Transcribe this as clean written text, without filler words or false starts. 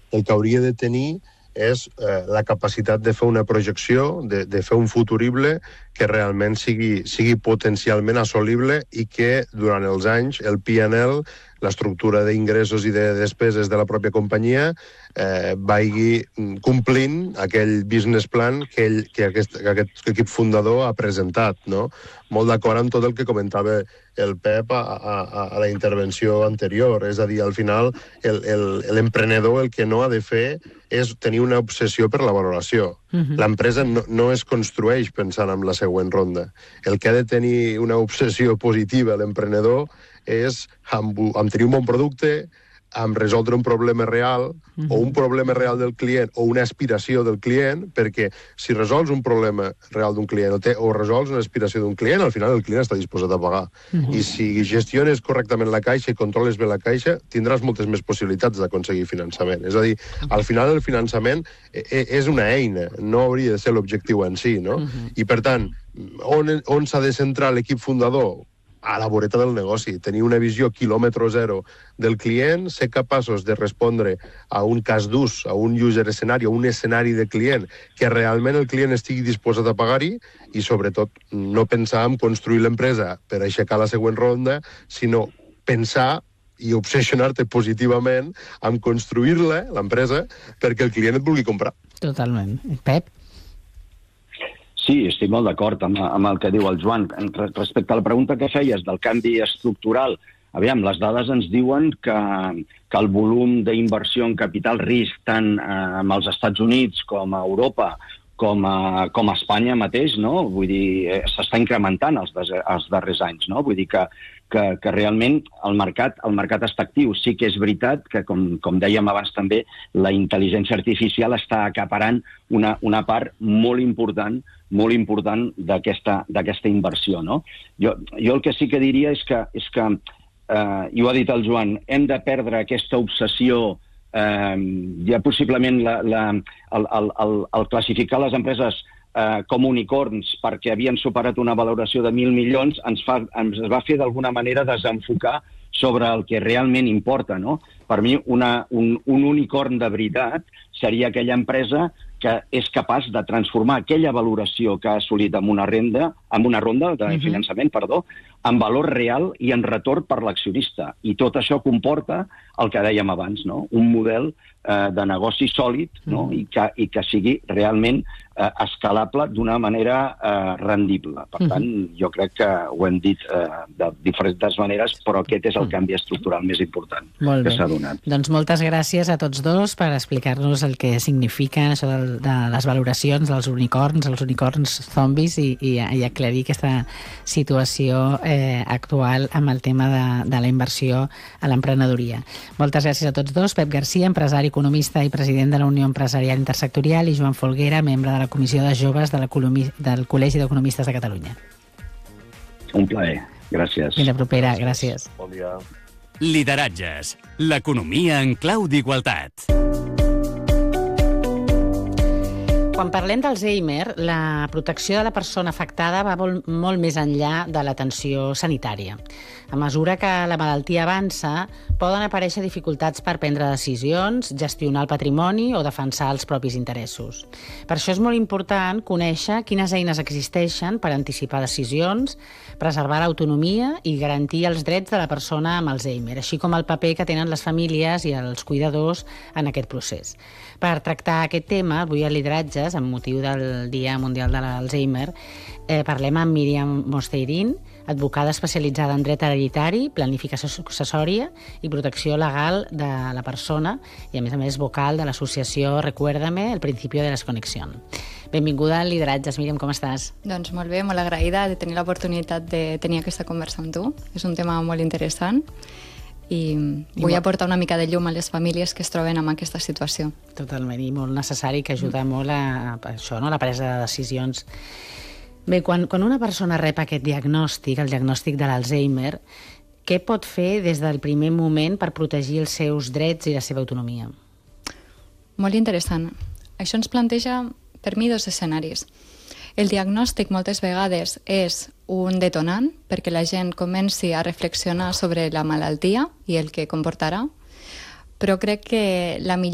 el que hauria de tenir és la capacitat de fer una projecció, de fer un futurible que realment sigui potencialment assolible i que durant els anys el P&L, l'estructura d'ingressos i de despeses de la pròpia companyia, vagi complint aquell business plan que aquest equip fundador ha presentat, no? Molt d'acord amb tot el que comentava el Pep a la intervenció anterior. És a dir, al final, l'emprenedor el que no ha de fer és tenir una obsessió per la valoració. L'empresa no es construeix pensant en la següent ronda. El que ha de tenir una obsessió positiva l'emprenedor és amb tenir un bon producte, amb resoldre un problema real, o un problema real del client, o una aspiració del client, perquè si resols un problema real d'un client o resols una aspiració d'un client, al final el client està disposat a pagar. I si gestiones correctament la caixa i controles bé la caixa, tindràs moltes més possibilitats d'aconseguir finançament. És a dir, al final el finançament és una eina, no hauria de ser l'objectiu en si, no? I per tant, on s'ha de centrar l'equip fundador? A la voreta del negoci, tenir una visió quilòmetre zero del client, ser capaços de respondre a un cas d'ús, a un user escenari, a un escenari de client, que realment el client estigui disposat a pagar-hi i, sobretot, no pensar en construir l'empresa per aixecar la següent ronda, sinó pensar i obsessionar-te positivament en construir-la, l'empresa, perquè el client et vulgui comprar. Totalment. Pep? Sí, estic molt d'acord amb el que diu el Joan. Respecte a la pregunta que feies del canvi estructural, aviam, les dades ens diuen que el volum d'inversió en capital risc tant als Estats Units com a Europa com a Espanya mateix, no? Vull dir, s'està incrementant els darrers anys, no? Vull dir que realment el mercat està actiu. Sí que és veritat que, com dèiem abans també, la intel·ligència artificial està acaparant una part molt important d'aquesta inversió, no? Jo el que sí que diria és que i ho ha dit el Joan, hem de perdre aquesta obsessió, ja possiblement el classificar les empreses com unicorns perquè havien superat una valoració de 1.000 milions ens va fer d'alguna manera desenfocar sobre el que realment importa, no? Per mi, un unicorn de veritat seria aquella empresa que és capaç de transformar aquella valoració que ha assolit amb una ronda de finançament, en valor real i en retorn per l'accionista. I tot això comporta el que dèiem abans, no? Un model de negoci sòlid, no? I que sigui realment escalable d'una manera rendible. Per tant, jo crec que ho hem dit de diferents maneres, però aquest és el canvi estructural més important que s'ha donat. Doncs moltes gràcies a tots dos per explicar-nos el que significa això de les valoracions dels unicorns, els unicorns zombis i aclarir aquesta situació actual amb el tema de la inversió a l'emprenedoria. Moltes gràcies a tots dos. Pep Garcia, empresari, economista i president de la Unió Empresarial Intersectorial, i Joan Folguera, membre de la Comissió de Joves del Col·legi d'Economistes de Catalunya. Un plaer. Gràcies. Fins la propera. Gràcies. Bon dia. Lideratges. L'economia en clau d'igualtat. Quan parlem d'Alzheimer, la protecció de la persona afectada va molt més enllà de l'atenció sanitària. A mesura que la malaltia avança, poden aparèixer dificultats per prendre decisions, gestionar el patrimoni o defensar els propis interessos. Per això és molt important conèixer quines eines existeixen per anticipar decisions, preservar l'autonomia i garantir els drets de la persona amb Alzheimer, així com el paper que tenen les famílies i els cuidadors en aquest procés. Per tractar aquest tema, avui a Lideratges, amb motiu del Dia Mundial de l'Alzheimer, parlem amb Míriam Mosteirín, advocada especialitzada en dret hereditari, planificació successòria i protecció legal de la persona i, a més, vocal de l'associació Recuérdame, el principio de desconexión. Benvinguda a Lideratges, Míriam, com estàs? Doncs molt bé, molt agraïda de tenir l'oportunitat de tenir aquesta conversa amb tu. És un tema molt interessant i vull aportar una mica de llum a les famílies que es troben en aquesta situació. Totalment, i molt necessari, que ajuda molt a això, no? La presa de decisions. Bé, quan una persona rep aquest diagnòstic, el diagnòstic de l'Alzheimer, què pot fer des del primer moment per protegir els seus drets i la seva autonomia? Molt interessant. Això ens planteja, per mi, dos escenaris. El diagnòstic moltes vegades és un detonant perquè la gent comenci a reflexionar sobre la malaltia i el que comportarà, però crec que la millor